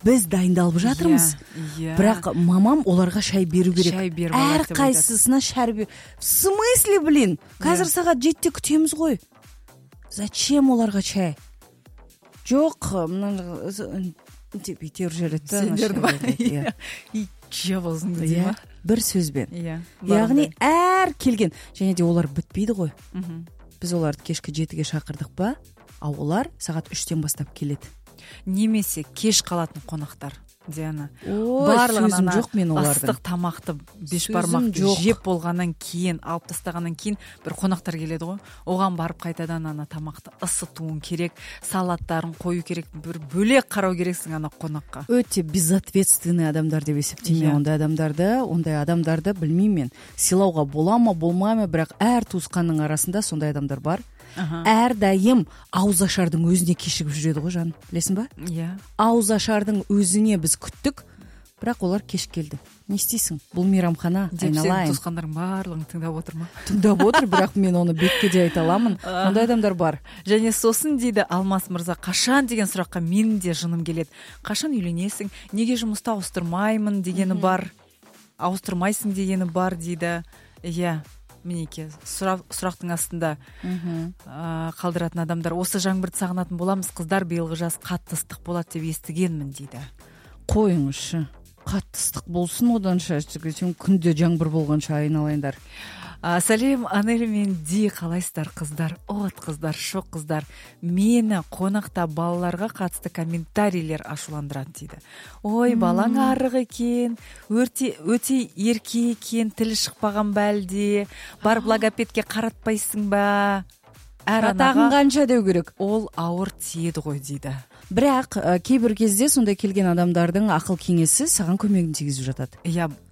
біз дайындалып жатырмыз. Бірақ мамам оларға шай беру керек. Әр қайсысына шай. В смысле, блин? Қазір сағат 7-те күтеміз ғой. Зачем оларға чай? Жоқ, деп итер жүреді. Сендерді ма? Ит жеп өзіңді дей ма? Бір сөзбен. Яғни әр келген, және де олар бітпейді ғой. Біз оларды кешкі 7-ге шақырдық па, а олар сағат 3-тен бастап келеді. Немесе кеш қалатын қонақтар, Диана. Сөзім жоқ мен олардың. Астық тамақты, бешбармақты жеп болғаннан кейін, алып тастағаннан кейін бір қонақтар келеді ғой. Оған барып қайтадан ана тамақты ысытуын керек, салаттарын қою керек, бір бөлек қарау керексің ана қонаққа. Өте безответственный адамдар деп есептеймін. Ондай адамдарды білмеймін мен. Сыйлауға бола ма, болмай ма, бірақ әр туысқанның арасында сондай адамдар бар. Әрдайым ауызашардың өзіне кешігіп жүреді ғой, жаным. Білесің ба? Ауызашардың өзіне біз күттік, бірақ олар кеш келді. Не істейсің? Бұл мейрамхана, айналайын. Сен туысқандарың барлығын тыңдап отыр ма? Тыңдап отыр, бірақ мен оны бетке де айта аламын. Ондай адамдар бар. Және сосын дейді Алмас мырза, қашан деген сұраққа менің де жыным келеді. Қашан үйленесің? Неге жұмысты ауыстырмаймын дегені бар. Ауыстырмайсың дегені бар дейді. Мінеке, сұрақтың астында қалдыратын адамдар. Осы жаңбырды сағынатын боламыз, қыздар, биылғы жаз қатты ыстық болады деп естігенмін дейді. Қойыңызшы, қатты ыстық болсын оданша, күнде жаңбыр болғанша айналайындар. Сәлем, Анель мен Ди, қалайсыздар қыздар? От қыздар, шоқ қыздар. Мені қонақта балаларға қатысты комментарийлер ашуландырады дейді. Ой, балаң арық екен, өте ерке екен, тілі шықпаған бәлде, барып логопедке қаратпайсың ба? Атағың қанша деу керек. Ол ауыр тиеді ғой дейді. Бірақ кейбір кезде сондай келген адамдардың ақыл кеңесі саған көмегін тигізіп жатады.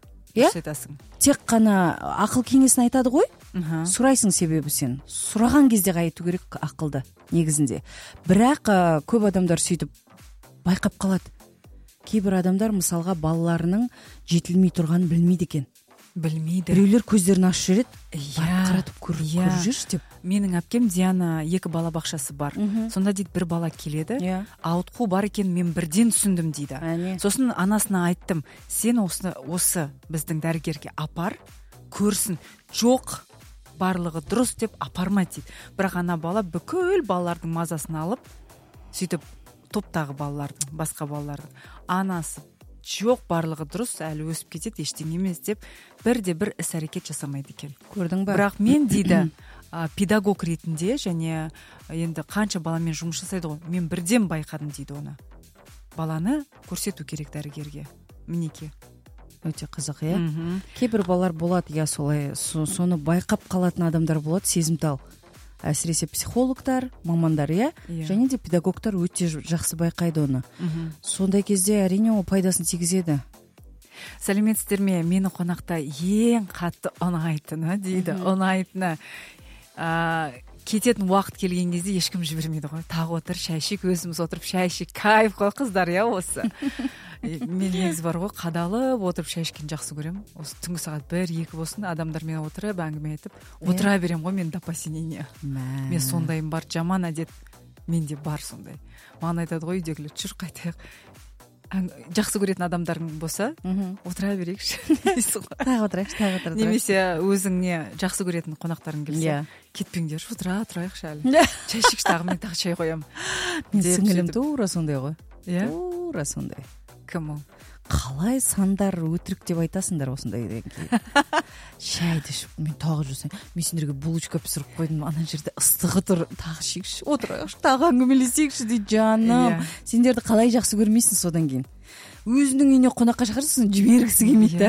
Тек қана ақыл кеңесін айтады ғой. Сұрайсың себебі сен. Сұраған кезде айту керек ақылды негізінде. Бірақ көп адамдар сөйтіп байқап қалады. Кейбір адамдар мысалға балаларының жетілмей тұрғанын білмейді екен. Білмейді. Біреулер көздерін ашып жүреді. Қаратып көріп жүрші деп. Менің әпкем Диана 2 бала бақшасы бар. Сонда дейді бір бала келеді. Ауытқу бар екен, мен бірден түсіндім дейді. Сосын анасына айттым, сен осы біздің дәрігерге апар, көрсін. Жоқ, барлығы дұрыс деп апармайды дейді. Бірақ ана бала бүкіл балалардың мазасын алып, сөйтіп топтағы балалардың, басқа балалардың анасы жоқ, барлығы дұрыс, әлі өсіп кетеді, ештеңе емес деп бір іс-әрекет жасамайды екен. Көрдің ба? Бірақ мен дейді, педагог ретінде және енді қанша баламен жұмыс жасайды ғой, мен бірден байқадым дейді оны. Баланы көрсету керек дәрігерге. Мінеке. Өте қызық, Кейбір балалар болады, солай, соны байқап қалатын адамдар болады, сезімтал. Әсіресе психологтар, мамандар, және де педагогтар өте жақсы байқайды оны. Сондай кезде әрине ол пайдасын тигізеді. Сәлеметсіздер ме? Мені қонақта ең қатты ұнайтыны дейді. Ұнайтыны. Кететін уақыт келген кезде ешкім жібермейді ғой. Тағы отыр, шай ішейік, өзіміз отырып шай ішейік. Кайф қой қыздар, осы. Мен негізі бар ғой, қадалып отырып шай ішкен жақсы көремін. Осы түнгі сағат 1-2 болсын, адамдармен отырып, әңгіме айтып, отыра берем ғой, мен до посинения. Мен сондайым бар, жаман әдет менде бар сондай. Маған айтады ғой, үйдегілер, жүр қайтайық. Жақсы көретін адамдарың болса, отыра берейікші. Тағы отырайықшы. Немесе өзіңне жақсы көретін қонақтарың келсе, кетпеңдер, тұрайықшы әлі. Шай ішейікші, тағы мен тағы шай қоямын. Мен сіңілім тура сондай ғой. Тура сондай. Кім ол? Қалай сандар өтірік деп айтасыңдар осындай. Шайды ішіп, мен тағы жүрсем, мен сендерге булочка пісіріп қойдым, ана жерде ыстығы тұр, тағы ішейікші, отырайықшы, тағы әңгімелесейікші дейді, жаным. Сендерді қалай жақсы көрмейсің содан кейін. Өзінің үйіне қонаққа шақырсың, жібергісі келмейді.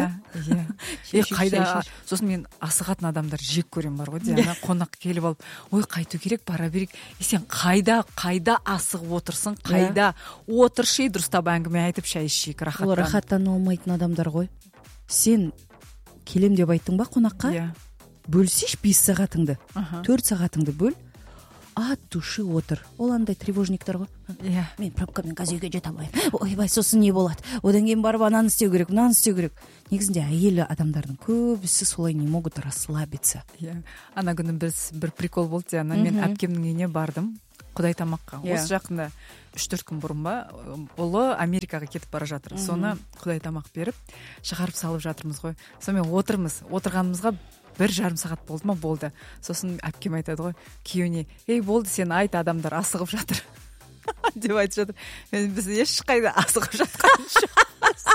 Қайда? Сосын мен асығатын адамдар жек көрем бар ғой, Диана, қонақ келіп алып, ой, қайту керек, бара берейік. Сен қайда асығып отырсың, қайда отыршы, дұрыстап әңгіме айтып шай ішейік, рахаттан. Ол рахаттан алмайтын адамдар ғой. Сен келем деп айттың ба қонаққа? Бөлсеш 5 сағатыңды, 4 сағатыңды бөл. От души отыр. Ол андай тревожниктар ғой. Мен пробкамен қазір үйге жете алмаймын. Ойбай, сосын не болады? Одан кейін барып ананы істеу керек, мынаны істеу керек. Негізінде әйел адамдардың көбісі солай не могут расслабиться. Ана күні біз бір прикол болды, мен әпкемнің үйіне бардым. Кудай тамакка. Осы жакында 3-4 күн бурун ба улы Америкага кетип бара жатыр. Соны Кудай тамак берип чыгарып салып жатырмыз ғой. Сонымен отырганыбызга 1,5 саат болды ма, болды. Сосын әпкем айтады ғой, күйеуіне, ей болды, сен айт, адамдар асығып жатыр деп айтып жатыр. Біз ешқайда асығып жатқан жоқ.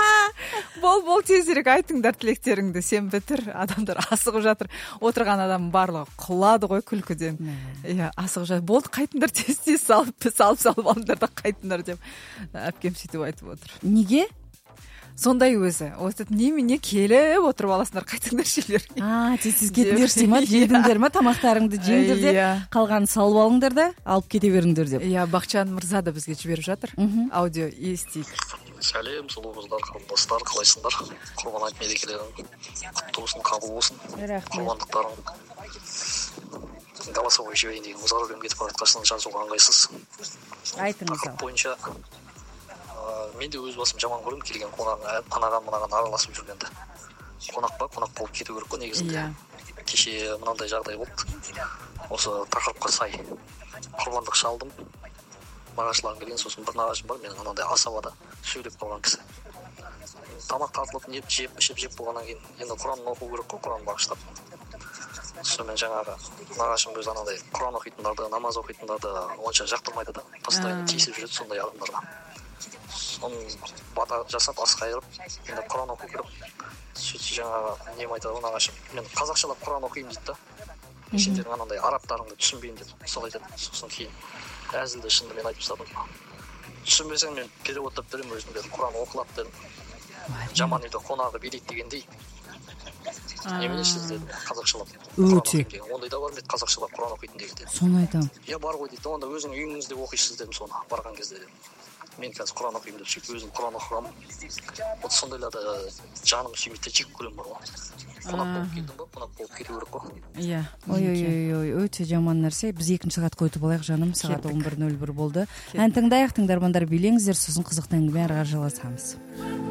Бол тезірек айтыңдар тілектеріңді, сен бітір, адамдар асығып жатыр. Отырған адам барлығы құлады ғой күлкіден. Иә, асығып жатыр. Болды, қайтыңдар, тез салып алыңдар да қайтыңдар деп әпкем сөйтіп айтып отыр. Неге? Сондай өзі. Осы немене келіп отырып аласыңдар, қайтыңдар шелерге. Тез кетіңдер дей ма, жедіңдер ма, тамақтарыңды жеңдер де, қалғанын салып алыңдар да, алып кете беріңдер деп. Иә, Бақчан мырза да бізге жіберіп жатыр. Аудио естейік. Сәлем, сұлу қыздар, қауымдастар, қалайсыңдар? Құрбан айт мерекелерің құтты болсын, қабыл болсын. Құрбандықтарың голосовой жіберейін деген ұзар өлем кетіп бара жатқасын жазуға ыңғайсыз. Айтыңыз. Тақырып бойынша мен де өз басым жаман көремін келген қонағың анаған араласып жүргенді. Қонақ болып кету керек қой негізінде. Кеше мынандай жағдай болды. Осы тақырыпқа сай құрбандық шалдым. Нағашыларым келген, сосын бір нағашым бар, менің анандай асабада сөйлеп қалған кісі. Тамақ тартылып жеп болғаннан кейін енді Құранын оқу керек қой, Құран бағыштап. Сонымен жаңағы нағашым өзі анандай Құран оқитындарды, намаз оқитындарды онша жақтырмайды да, постоянно тиісіп жүреді сондай адамдарға. Соны бата жасап ас қайырып, енді Құран оқу керек. Сөйтсе жаңағы нем айтады нағашым, мен қазақшалап Құран оқимын дейді да. Сендердің анандай арабтарыңды түсінбеймін деп солай айтады. Сосын кейін әзілді шынды мен айтып тастадым. Түсінбесең мен переводтап беремін, өзім дедім, Құран оқылады дедім. Жаман үйде қонағы билейді дегендей. Неменесіз дедім, қазақшалап Құран оқимын деген. Ондай да бар ма еді қазақшалап Құран оқитын деген. Соны айтамын. Иә бар ғой дейді, онда өзің үйіңізде оқисыз дедім соны барған кезде дедім. Мен қазір Құран оқимын деп сөйтіп өзім Құран оқығанмын. Вот сондайларды жаным сүймейді, жек көремін бар ғой. Қонақ болып келдің ба, қонақ болып кету керек қой. Иә. Ой, өте жаман нәрсе. Біз 2 сағат қойтып алайық жаным, сағат 11:01 болды. Ән тыңдайық, тыңдармандар билеңіздер, сосын қызықты әңгіме ары қарай жалғасамыз.